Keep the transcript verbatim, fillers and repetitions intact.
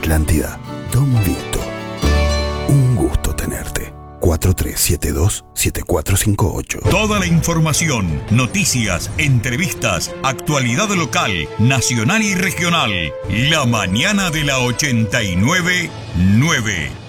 Atlántida, Don Vito. Un gusto tenerte. cuatro tres siete dos, siete cuatro cinco ocho. Toda la información, noticias, entrevistas, actualidad local, nacional y regional. La mañana de la ochenta y nueve nueve.